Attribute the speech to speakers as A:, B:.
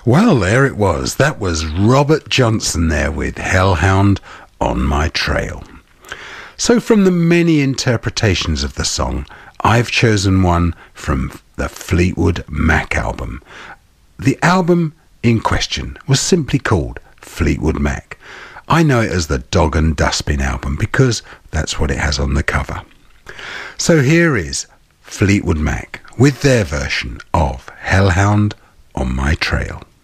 A: Well, there it was. That was Robert Johnson there with Hellhound on My Trail. So from the many interpretations of the song, I've chosen one from the Fleetwood Mac album. The album in question was simply called Fleetwood Mac. I know it as the Dog and Dustbin album because that's what it has on the cover. So here is Fleetwood Mac with their version of Hellhound on My Trail.